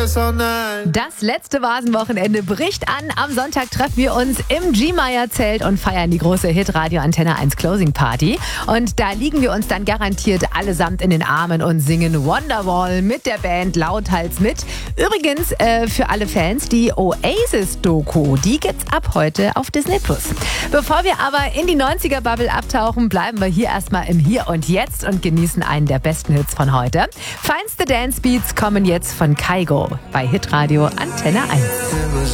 Das letzte Vasenwochenende bricht an. Am Sonntag treffen wir uns im G-Meyer-Zelt und feiern die große Hitradio Antenne 1 Closing Party. Und da liegen wir uns dann garantiert allesamt in den Armen und singen Wonderwall mit der Band lauthals mit. Übrigens, für alle Fans, die Oasis-Doku, die gibt's ab heute auf Disney+. Bevor wir aber in die 90er-Bubble abtauchen, bleiben wir hier erstmal im Hier und Jetzt und genießen einen der besten Hits von heute. Feinste Dance-Beats kommen jetzt von Kygo bei Hitradio Antenne 1.